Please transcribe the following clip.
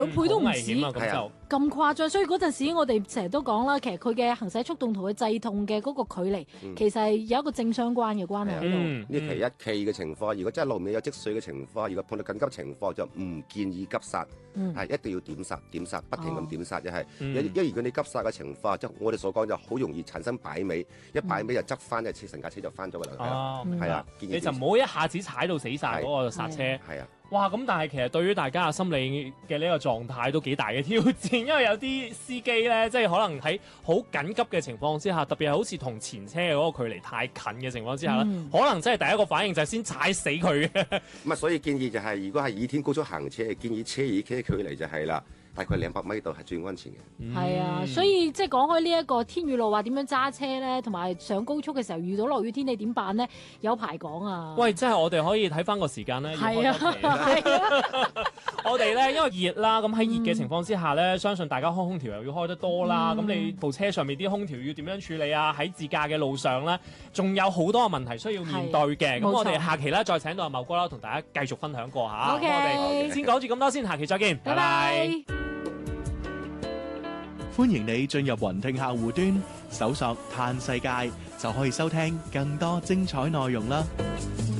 倍都唔危止險啊！咁就咁誇張，所以嗰陣時我哋成日都講啦，其實佢嘅行駛速度同佢制動嘅嗰個距離，其實係有一個正相關嘅關係喺度。 嗯呢期一期嘅情況，如果真係路面有積水嘅情況，如果碰到緊急情況，就唔建議急剎，係一定要點剎，不停咁點剎，因為如果你急剎嘅情況，即係我哋所講就好容易產生擺尾，一擺尾就側翻，就成架車就翻咗㗎啦。係啊， 你就唔好一下子踩到死晒嗰個剎車。 係啊。 哇！咁但係其實對於大家嘅心理嘅呢個狀態都幾大嘅挑戰，因為有啲司機咧，即係可能喺好緊急嘅情況之下，特別係好似同前車嘅嗰個距離太近嘅情況之下咧，可能真係第一個反應就係先踩死佢嘅。 咁啊，所以建議就係、如果係倚天高速行車，建議車與車距離就係啦，大概200米度係最安全嘅。 係啊，所以即係講開呢一個天雨路話點樣揸車咧，同埋上高速嘅時候遇到落雨天你點辦咧？有排講啊！ 喂，即係我哋可以睇翻個時間咧， 係啊，係啊， 我哋咧因為熱啦，咁喺熱嘅情況之下咧，相信大家開空調又要開得多啦。咁你部車上面啲空調要點樣處理啊？喺自駕嘅路上咧，仲有好多嘅問題需要面對嘅。咁我哋下期咧再請到阿茂哥啦，同大家繼續分享過嚇。 OK， 我哋先講住咁多先，下期再見，拜拜。 歡迎你進入雲聽客戶端，搜索嘆世界就可以收聽更多精彩內容啦。